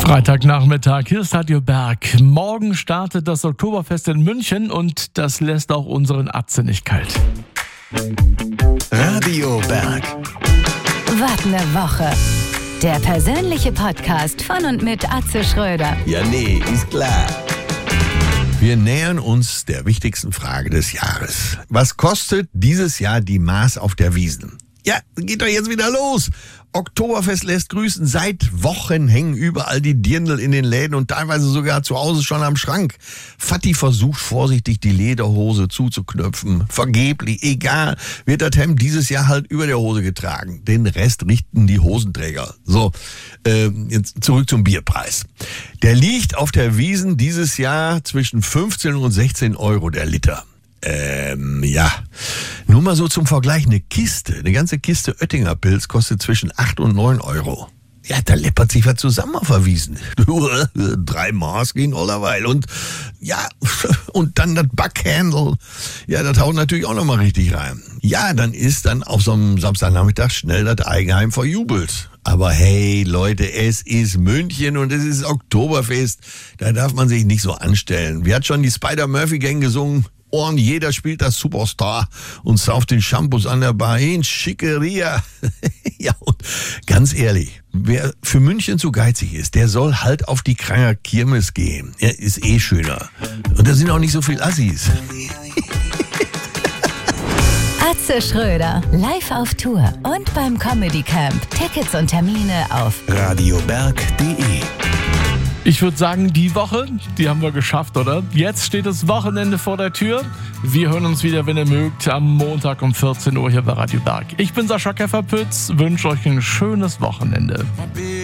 Freitagnachmittag, hier ist Radio Berg. Morgen startet das Oktoberfest in München und das lässt auch unseren Atze nicht kalt. Radio Berg. Was ne Woche. Der persönliche Podcast von und mit Atze Schröder. Ja, nee, ist klar. Wir nähern uns der wichtigsten Frage des Jahres. Was kostet dieses Jahr die Maß auf der Wiesn? Ja, geht doch jetzt wieder los. Oktoberfest lässt grüßen. Seit Wochen hängen überall die Dirndl in den Läden und teilweise sogar zu Hause schon am Schrank. Vati versucht vorsichtig die Lederhose zuzuknöpfen. Vergeblich, egal, wird das Hemd dieses Jahr halt über der Hose getragen. Den Rest richten die Hosenträger. So, jetzt zurück zum Bierpreis. Der liegt auf der Wiesn dieses Jahr zwischen 15 und 16 Euro der Liter. Ja. Nur mal so zum Vergleich, eine ganze Kiste Oettinger Pilz kostet zwischen 8 und 9 Euro. Ja, da läppert sich was zusammen auf der Wiesn. 3 Maß gegen allerweil. Und ja, und dann das Backhandle. Ja, das haut natürlich auch nochmal richtig rein. Ja, dann ist dann auf so einem Samstagnachmittag schnell das Eigenheim verjubelt. Aber hey, Leute, es ist München und es ist Oktoberfest. Da darf man sich nicht so anstellen. Wie hat schon die Spider-Murphy-Gang gesungen? Ohren, jeder spielt das Superstar und sauft den Shampoos an der Bar hin. Schickeria. Ja, und ganz ehrlich, wer für München zu geizig ist, der soll halt auf die Kranger Kirmes gehen. Er ist eh schöner. Und da sind auch nicht so viel Assis. Atze Schröder, live auf Tour und beim Comedy Camp. Tickets und Termine auf radioberg.de. Ich würde sagen, die Woche, die haben wir geschafft, oder? Jetzt steht das Wochenende vor der Tür. Wir hören uns wieder, wenn ihr mögt, am Montag um 14 Uhr hier bei Radio Berg. Ich bin Sascha Käferpütz, wünsche euch ein schönes Wochenende.